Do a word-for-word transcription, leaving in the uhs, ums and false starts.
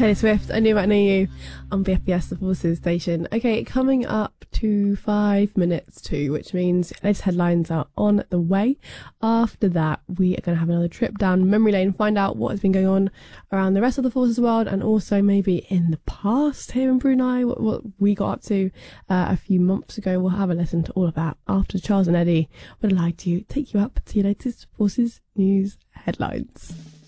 Taylor Swift, I Knew I Knew You on B F B S, the Forces station. Okay, coming up to five minutes to, which means latest headlines are on the way. After that, we are going to have another trip down memory lane, find out what has been going on around the rest of the Forces world, and also maybe in the past here in Brunei, what, what we got up to uh, a few months ago. We'll have a listen to all of that after Charles and Eddie would like to take you up to your latest Forces news headlines.